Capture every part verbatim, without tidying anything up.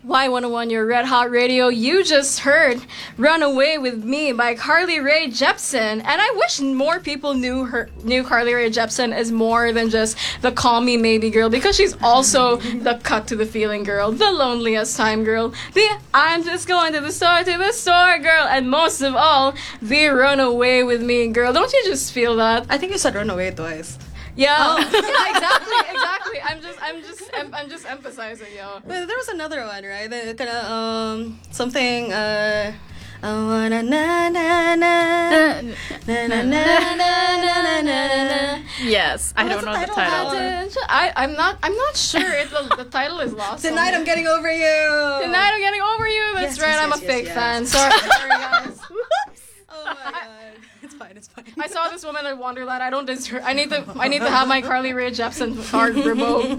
Y one oh one, your Red Hot Radio. You just heard Runaway with Me by Carly Rae Jepsen. And I wish more people knew her knew Carly Rae Jepsen as more than just the Call Me Maybe girl, because she's also the Cut to the Feeling girl, the Loneliest Time girl, the I'm just going to the store to the store girl, and most of all, the Runaway with Me girl. Don't you just feel that? I think you said Runaway twice. Yeah, oh. yeah, exactly, exactly. I'm just, I'm just, I'm, I'm just emphasizing, yo. But there was another one, right? That kind of um something. Uh, I wanna na na na na na na na na na na. Yes, I don't know the title. I, I'm not, I'm not sure if the, the title is lost. Tonight I'm getting over you. Tonight I'm getting over you. That's yes, right. Yes, I'm yes, a fake yes, fan. yes. Sorry, sorry guys. Oh my god. It's fine, it's fine. I saw this woman in Wonderland. I don't deserve. I need to. I need to have my Carly Rae Jepsen card revoked.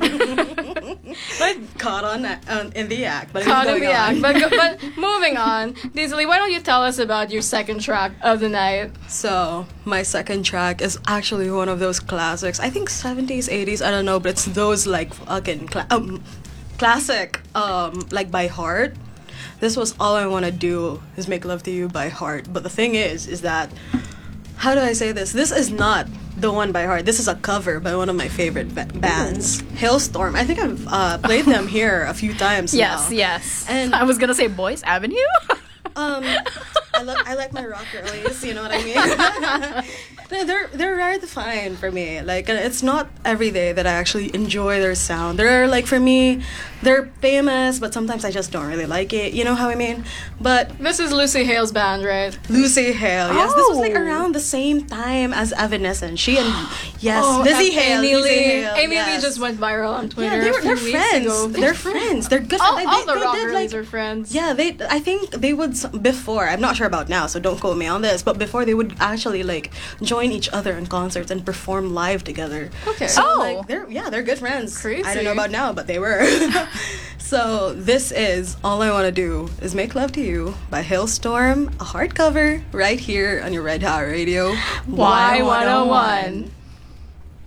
But caught on uh, in the act. But caught in the on. act. But but moving on, Diesely, why don't you tell us about your second track of the night? So my second track is actually one of those classics. I think seventies, eighties. I don't know, but it's those like fucking cla- um, classic, um, like by heart. This was All I Wanna Do Is Make Love to You by Heart. But the thing is, is that, how do I say this? This is not the one by heart. This is a cover by one of my favorite ba- bands, Hailstorm. I think I've uh, played them here a few times yes, now. Yes, yes. And I was gonna say Boys Avenue. um, I, lo- I like my rock girlies, you know what I mean? they're they're rare to find for me. Like, it's not every day that I actually enjoy their sound. They're like, for me, they're famous, but sometimes I just don't really like it. You know how I mean? But this is Lucy Hale's band, right? Lucy Hale, yes. Oh. This was like around the same time as Evanescence. She and yes, oh, Lizzie Hale. Amy Lizzie Lee. Hale, Amy yes. Lee just went viral on Twitter. Yeah, they were, a few they're weeks friends. ago. They're friends. They're good. All, they, all they, the they rock did, girlies like, are friends. Yeah, they. I think they would before. I'm not sure about now, so don't quote me on this. But before, they would actually like join each other in concerts and perform live together. Okay. So Oh. like they're yeah they're good friends. Crazy. I don't know about now, but they were. So this is All I Wanna Do Is Make Love to You by Hailstorm, a hardcover right here on your Red Hot Radio. Y one oh one.